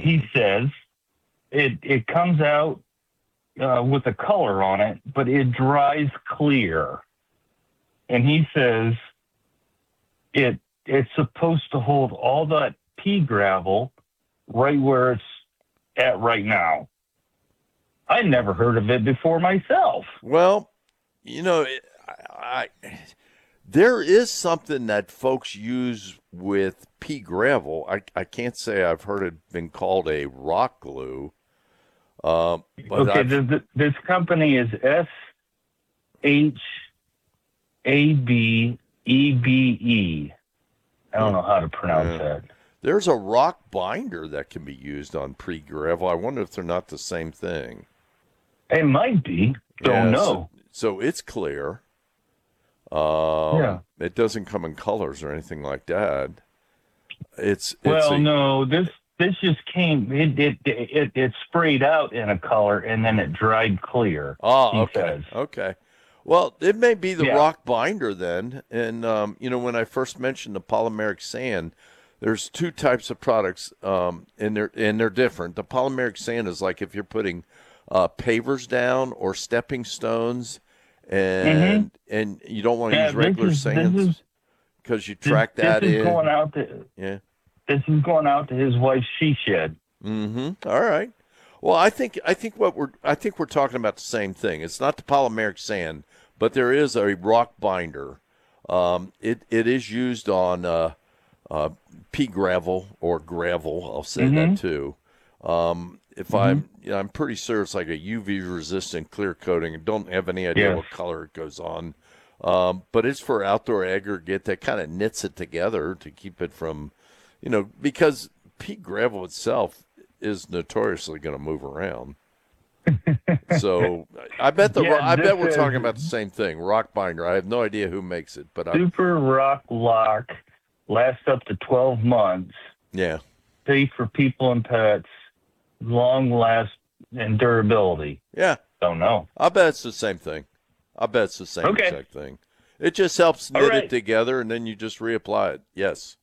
he says it comes out with a color on it, but it dries clear. And he says it's supposed to hold all that pea gravel right where it's at right now. I never heard of it before myself. Well, you know, there is something that folks use with pea gravel. I can't say I've heard it been called a rock glue. But Okay, this company is SHABEBE. I don't know how to pronounce that. There's a rock binder that can be used on pea gravel. I wonder if they're not the same thing. It might be. Don't know. So it's clear. It doesn't come in colors or anything like that. No. This just came. It sprayed out in a color and then it dried clear. Oh, okay. Okay. Well, it may be the rock binder then. And when I first mentioned the polymeric sand, there's two types of products, and they're different. The polymeric sand is like if you're putting pavers down or stepping stones, and you don't want to use regular sands because you track that in. Going out This is going out to his wife's she shed. Mm-hmm. All right. Well, I think we're talking about the same thing. It's not the polymeric sand, but there is a rock binder. It is used on pea gravel or gravel. I'll say that too. I'm pretty sure it's like a UV resistant clear coating. I don't have any idea what color it goes on. But it's for outdoor aggregate that kind of knits it together to keep it from, because pea gravel itself is notoriously going to move around. So I bet we're talking about the same thing. Rock binder. I have no idea who makes it, but Super Rock Lock lasts up to 12 months. Yeah. Safe for people and pets. Long last and durability. Yeah. Don't know. I bet it's the same thing. I bet it's the same exact thing. It just helps knit it together, and then you just reapply it. Yes.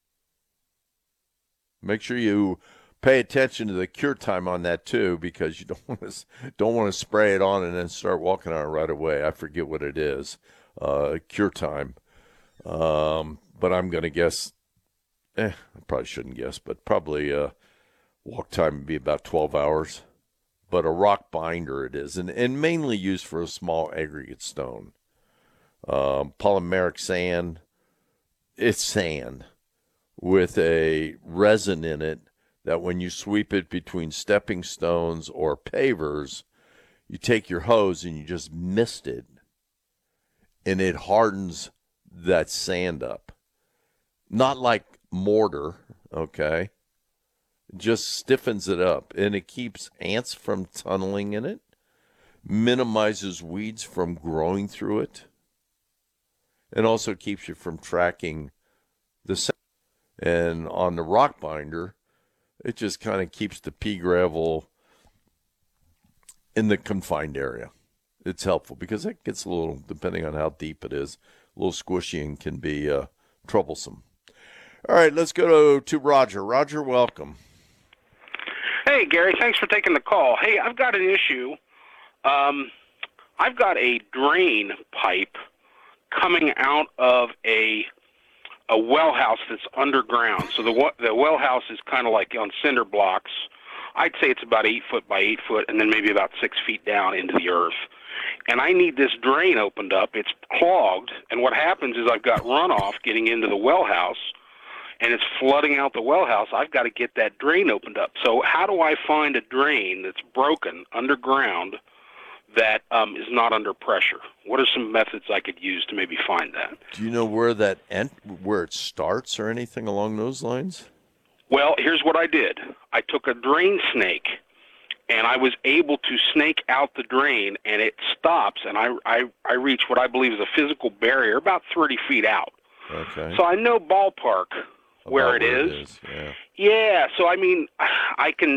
Make sure you pay attention to the cure time on that too, because you don't want to spray it on and then start walking on it right away. I forget what it is, cure time. But I'm going to guess. I probably shouldn't guess, but probably walk time would be about 12 hours. But a rock binder it is, and mainly used for a small aggregate stone. Polymeric sand, it's sand with a resin in it that when you sweep it between stepping stones or pavers, you take your hose and you just mist it, and it hardens that sand up. Not like mortar, okay? Just stiffens it up, and it keeps ants from tunneling in it, minimizes weeds from growing through it, and also keeps you from tracking the sand. And on the rock binder, it just kind of keeps the pea gravel in the confined area. It's helpful because it gets a little, depending on how deep it is, a little squishy and can be troublesome. All right, let's go to Roger. Roger, welcome. Hey, Gary, thanks for taking the call. Hey, I've got an issue. I've got a drain pipe coming out of a well house that's underground. So the well house is kind of like on cinder blocks. I'd say it's about 8 foot by 8 foot, and then maybe about 6 feet down into the earth. And I need this drain opened up. It's clogged, and what happens is I've got runoff getting into the well house, and it's flooding out the well house. I've got to get that drain opened up. So how do I find a drain that's broken underground that is not under pressure? What are some methods I could use to maybe find that? Do you know where where it starts or anything along those lines? Well, here's what I did. I took a drain snake, and I was able to snake out the drain, and it stops, and I reach what I believe is a physical barrier about 30 feet out. Okay. So I know ballpark where it is. Yeah. Yeah, so I mean, I can